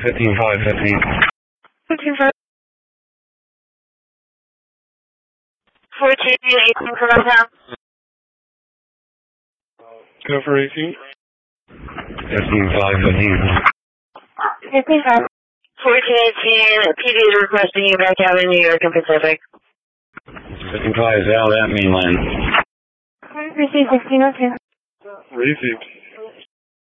15-5-15. 15-5. 14-18 for downtown. Go for 18. 15-5-15. 15-5. 14-18, PD is requesting you back out in New York and Pacific. 15-5 is out at mainland. Received 16-02. Received.